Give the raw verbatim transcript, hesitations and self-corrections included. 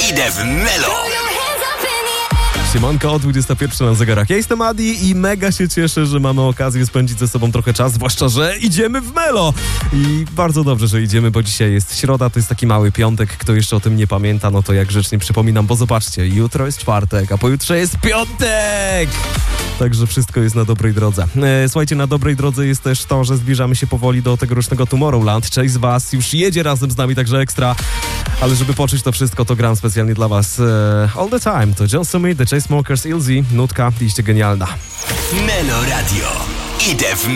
Idę w Melo. Siemanko, o dwudziesta pierwsza na zegarach. Ja jestem Adi i mega się cieszę, że mamy okazję spędzić ze sobą trochę czas, zwłaszcza, że idziemy w Melo. I bardzo dobrze, że idziemy, bo dzisiaj jest środa, to jest taki mały piątek. Kto jeszcze o tym nie pamięta, no to jak grzecznie przypominam, bo zobaczcie, jutro jest czwartek, a pojutrze jest piątek! Także wszystko jest na dobrej drodze. E, słuchajcie, na dobrej drodze jest też to, że zbliżamy się powoli do tegorocznego Tomorrowland. Część z was już jedzie razem z nami, także ekstra. Ale żeby poczuć to wszystko, to gram specjalnie dla was e, All The Time. To John Summit, The Chainsmokers, Ilzy, nutka, iście genialna. Melo Radio. Idę w